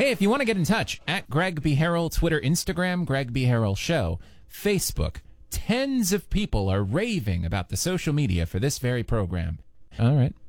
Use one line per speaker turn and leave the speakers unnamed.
Hey, if you want to get in touch, at Greg B. Harrell, Twitter, Instagram, Greg B. Harrell Show, Facebook. Tens of people are raving about the social media for this very program. All right.